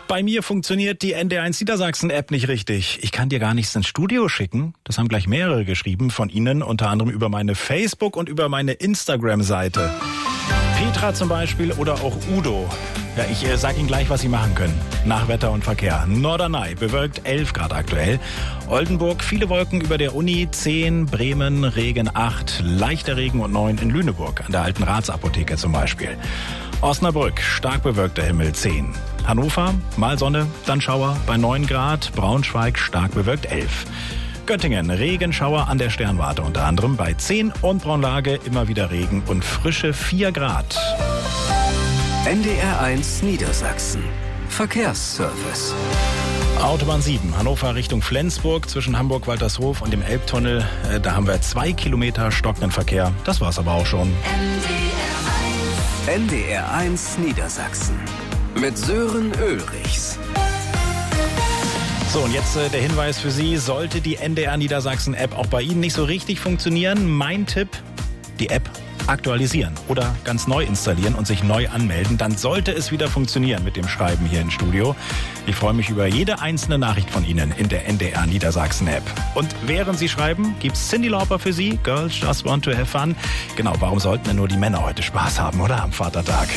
Bei mir funktioniert die NDR1 Niedersachsen-App nicht richtig. Ich kann dir gar nichts ins Studio schicken. Das haben gleich mehrere geschrieben von Ihnen, unter anderem über meine Facebook- und über meine Instagram-Seite. Petra zum Beispiel oder auch Udo. Ja, ich sag Ihnen gleich, was Sie machen können. Nach Wetter und Verkehr. Norderney bewölkt 11 Grad aktuell. Oldenburg viele Wolken über der Uni 10, Bremen Regen 8, leichter Regen und 9 in Lüneburg an der alten Ratsapotheke zum Beispiel. Osnabrück stark bewölkter Himmel 10. Hannover mal Sonne, dann Schauer bei 9 Grad. Braunschweig stark bewölkt 11. Göttingen, Regenschauer an der Sternwarte unter anderem bei 10 und Braunlage immer wieder Regen und frische 4 Grad. NDR1 Niedersachsen. Verkehrsservice. Autobahn 7, Hannover Richtung Flensburg zwischen Hamburg-Waltershof und dem Elbtunnel. Da haben wir 2 Kilometer stockenden Verkehr. Das war's aber auch schon. NDR1 Niedersachsen. Mit Sören Ulrichs. So, und jetzt der Hinweis für Sie, sollte die NDR Niedersachsen-App auch bei Ihnen nicht so richtig funktionieren, mein Tipp, die App aktualisieren oder ganz neu installieren und sich neu anmelden. Dann sollte es wieder funktionieren mit dem Schreiben hier im Studio. Ich freue mich über jede einzelne Nachricht von Ihnen in der NDR Niedersachsen-App. Und während Sie schreiben, gibt's Cyndi Lauper für Sie, Girls Just Want to Have Fun. Genau, warum sollten denn nur die Männer heute Spaß haben, oder? Am Vatertag.